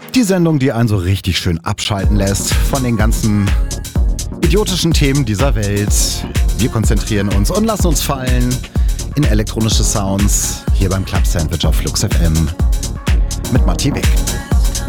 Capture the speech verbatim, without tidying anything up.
Die Sendung, die einen so richtig schön abschalten lässt von den ganzen idiotischen Themen dieser Welt. Wir konzentrieren uns und lassen uns fallen in elektronische Sounds hier beim Club Sandwich auf Flux F M mit Matti Beck.